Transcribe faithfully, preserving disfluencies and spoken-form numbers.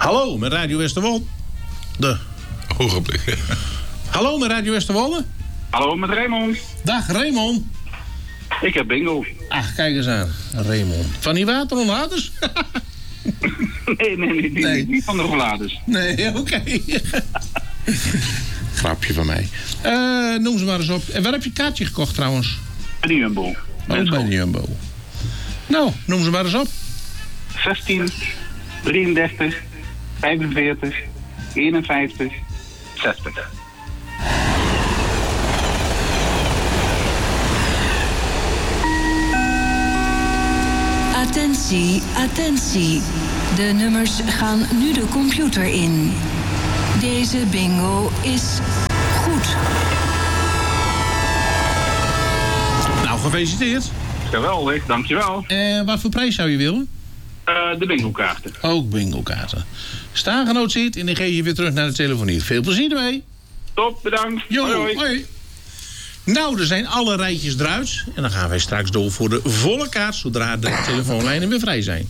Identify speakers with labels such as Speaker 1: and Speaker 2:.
Speaker 1: Hallo, met Radio Westerwolde. De...
Speaker 2: Ogenblik.
Speaker 1: Hallo, met Radio Westerwolde.
Speaker 3: Hallo, met Raymond.
Speaker 1: Dag, Raymond.
Speaker 3: Ik heb bingo.
Speaker 1: Ach, kijk eens aan. Raymond. Van die wateronladers?
Speaker 3: nee, nee, nee,
Speaker 1: nee.
Speaker 3: Niet, niet van de rolladers.
Speaker 1: Nee, oké. Okay. Grapje van mij. Uh, noem ze maar eens op. En waar heb je kaartje gekocht trouwens?
Speaker 3: Bij de Jumbo.
Speaker 1: Oh, bij de Jumbo. Nou, noem ze maar eens op.
Speaker 3: zestien, drieëndertig, vijfenveertig, eenenvijftig, zestig.
Speaker 4: Attentie, attentie. De nummers gaan nu de computer in. Deze bingo is goed.
Speaker 1: Nou, gefeliciteerd.
Speaker 3: Geweldig, dankjewel.
Speaker 1: En uh, wat voor prijs zou je willen?
Speaker 3: Uh, de bingo-kaarten.
Speaker 1: Ook bingo-kaarten. Staan genoteerd en dan geef je weer terug naar de telefonie. Veel plezier ermee.
Speaker 3: Top, bedankt.
Speaker 1: Jo,
Speaker 3: hoi, hoi.
Speaker 1: hoi. Nou, er zijn alle rijtjes eruit. En dan gaan wij straks door voor de volle kaart, zodra de telefoonlijnen weer vrij zijn.